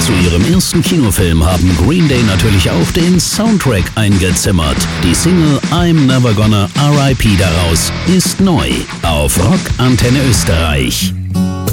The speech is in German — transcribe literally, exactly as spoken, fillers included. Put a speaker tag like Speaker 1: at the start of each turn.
Speaker 1: Zu ihrem ersten Kinofilm haben Green Day natürlich auch den Soundtrack eingezimmert. Die Single I'm Never Gonna R I P daraus ist neu auf Rock Antenne Österreich.